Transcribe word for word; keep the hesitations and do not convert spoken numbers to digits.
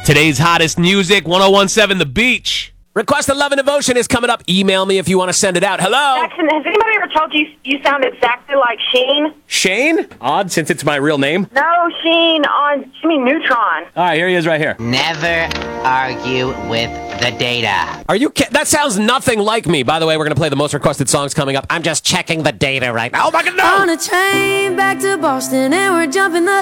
Today's hottest music, one oh one seven The Beach. Request a Love and Devotion is coming up. Email me if you want to send it out. Hello? Jackson, has anybody ever told you you sound exactly like Sheen? Shane? Odd, since it's my real name. No, Sheen on Jimmy Neutron. All right, here he is right here. Never argue with the data. Are you ki- That sounds nothing like me. By the way, we're going to play the most requested songs coming up. I'm just checking the data right now. Oh, my God, no! On a train back to Boston, and we're jumping the